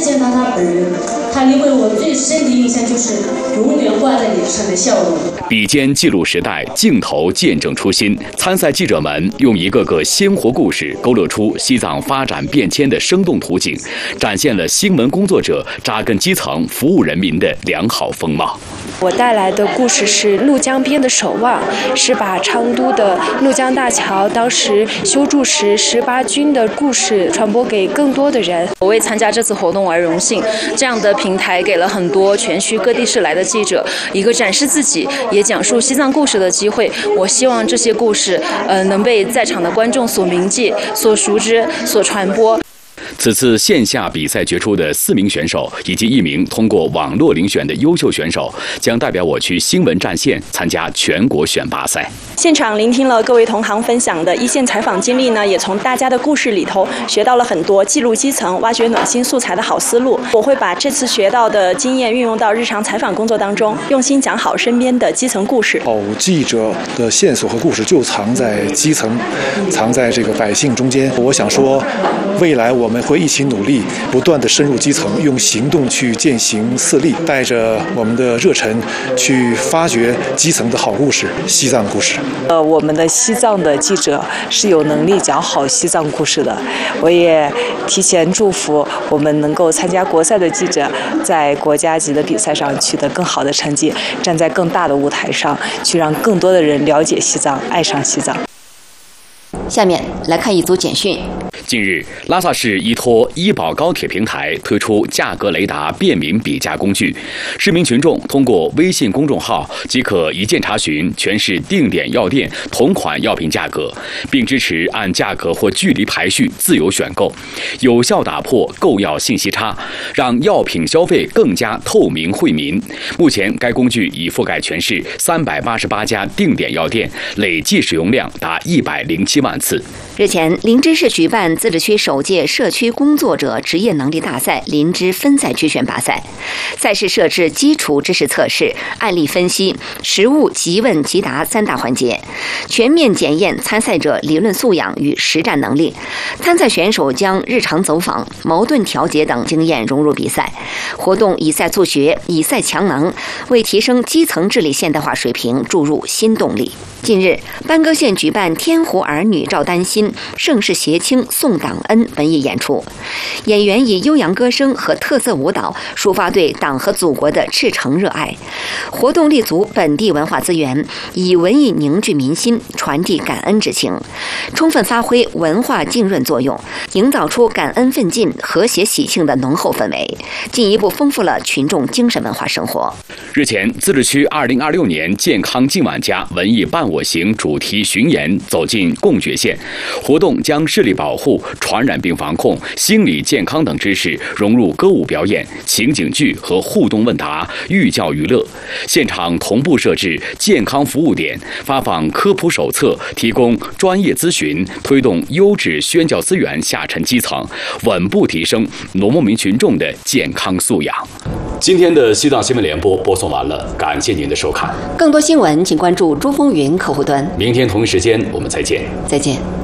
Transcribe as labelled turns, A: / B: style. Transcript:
A: 见到他本人，他留给我最深的印象就是永远挂在脸上的笑容。
B: 笔尖记录时代，镜头见证初心。参赛记者们用一个个鲜活故事，勾勒出西藏发展变迁的生动图景，展现了新闻工作者扎根基层、服务人民的良好风貌。
C: 我带来的故事是怒江边的守望，是把昌都的怒江大桥当时修筑时18军的故事传播给更多的人。
D: 我为参加这次活动而荣幸，这样的平台给了很多全区各地市来的记者一个展示自己也讲述西藏故事的机会。我希望这些故事能被在场的观众所铭记、所熟知、所传播。
B: 此次线下比赛决出的4名选手以及1名通过网络遴选的优秀选手，将代表我区新闻战线参加全国选拔赛。
E: 现场聆听了各位同行分享的一线采访经历呢，也从大家的故事里头学到了很多记录基层、挖掘暖心素材的好思路。我会把这次学到的经验运用到日常采访工作当中，用心讲好身边的基层故事。
F: 好记者的线索和故事就藏在基层，藏在这个百姓中间。我想说，未来我们会一起努力，不断地深入基层，用行动去践行4力，带着我们的热忱去发掘基层的好故事、西藏故事。
G: 我们的西藏的记者是有能力讲好西藏故事的。我也提前祝福我们能够参加国赛的记者，在国家级的比赛上取得更好的成绩，站在更大的舞台上，去让更多的人了解西藏，爱上西藏。
H: 下面来看一组简讯。
B: 近日，拉萨市依托医保高铁平台推出价格雷达便民比价工具，市民群众通过微信公众号即可一键查询全市定点药店同款药品价格，并支持按价格或距离排序自由选购，有效打破购药信息差，让药品消费更加透明惠民。目前，该工具已覆盖全市388家定点药店，累计使用量达107万次。
H: 日前，林芝市举办自治区首届社区工作者职业能力大赛林芝分赛区选拔赛。赛事设置基础知识测试、案例分析、实务即问即答3大环节，全面检验参赛者理论素养与实战能力。参赛选手将日常走访、矛盾调解等经验融入比赛。活动以赛促学，以赛强能，为提升基层治理现代化水平注入新动力。近日，班戈县举办天湖儿女赵丹心、盛世协清送党恩文艺演出，演员以悠扬歌声和特色舞蹈抒发对党和祖国的赤诚热爱。活动立足本地文化资源，以文艺凝聚民心，传递感恩之情，充分发挥文化浸润作用，营造出感恩奋进、和谐喜庆的浓厚氛围，进一步丰富了群众精神文化生活。
B: 日前，自治区2026年健康今晚家文艺伴我行主题巡演走进贡觉县，活动将视力保护、传染病防控、心理健康等知识融入歌舞表演、情景剧和互动问答、寓教于乐。现场同步设置健康服务点，发放科普手册，提供专业咨询，推动优质宣教资源下沉基层，稳步提升农牧民群众的健康素养。今天的西藏新闻联播播送完了，感谢您的收看。
H: 更多新闻请关注珠峰云客户端。
B: 明天同一时间我们再见。
H: 再见。